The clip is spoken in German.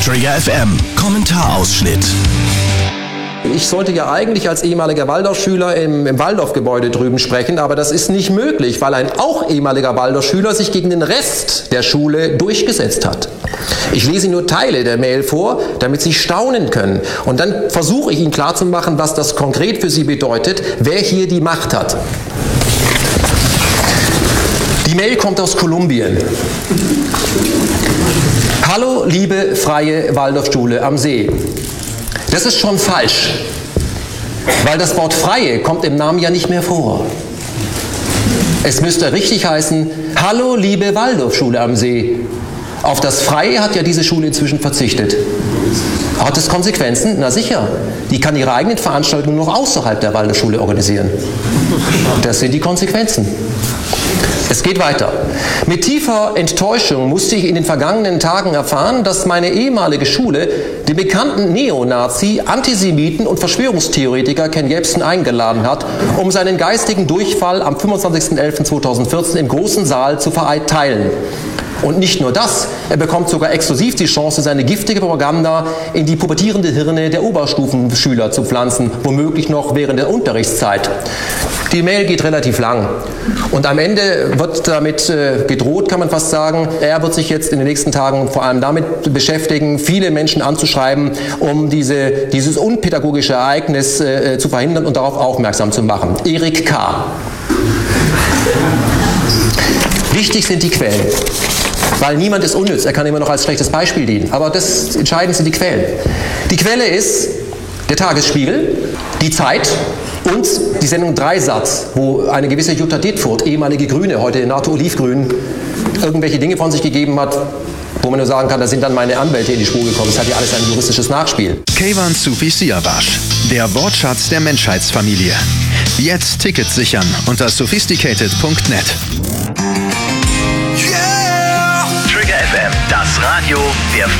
Trigger FM Kommentarausschnitt. Ich sollte ja eigentlich als ehemaliger Waldorfschüler im Waldorfgebäude drüben sprechen, aber das ist nicht möglich, weil ein auch ehemaliger Waldorfschüler sich gegen den Rest der Schule durchgesetzt hat. Ich lese nur Teile der Mail vor, damit Sie staunen können. Und dann versuche ich Ihnen klarzumachen, was das konkret für Sie bedeutet, wer hier die Macht hat. Die Mail kommt aus Kolumbien. Hallo, liebe freie Waldorfschule am See. Das ist schon falsch, weil das Wort Freie kommt im Namen ja nicht mehr vor. Es müsste richtig heißen, hallo liebe Waldorfschule am See. Auf das Freie hat ja diese Schule inzwischen verzichtet. Hat es Konsequenzen? Na sicher. Die kann ihre eigenen Veranstaltungen noch außerhalb der Waldorfschule organisieren. Das sind die Konsequenzen. Es geht weiter. Mit tiefer Enttäuschung musste ich in den vergangenen Tagen erfahren, dass meine ehemalige Schule den bekannten Neonazi, Antisemiten und Verschwörungstheoretiker Ken Jebsen eingeladen hat, um seinen geistigen Durchfall am 25.11.2014 im großen Saal zu verteilen. Und nicht nur das, er bekommt sogar exklusiv die Chance, seine giftige Propaganda in die pubertierende Hirne der Oberstufenschüler zu pflanzen, womöglich noch während der Unterrichtszeit. Die Mail geht relativ lang und am Ende wird damit gedroht, kann man fast sagen, er wird sich jetzt in den nächsten Tagen vor allem damit beschäftigen, viele Menschen anzuschreiben, um dieses unpädagogische Ereignis zu verhindern und darauf aufmerksam zu machen. Erik K. Wichtig sind die Quellen. Weil niemand ist unnütz, er kann immer noch als schlechtes Beispiel dienen. Aber das Entscheidende sind die Quellen. Die Quelle ist der Tagesspiegel, die Zeit und die Sendung Dreisatz, wo eine gewisse Jutta Dittfurt, ehemalige Grüne, heute NATO-Olivgrün, irgendwelche Dinge von sich gegeben hat, wo man nur sagen kann, da sind dann meine Anwälte in die Spur gekommen. Das hat ja alles ein juristisches Nachspiel. Keyvan Sufi Siavash, der Wortschatz der Menschheitsfamilie. Jetzt Tickets sichern unter sophisticated.net. Trigger FM, das Radio der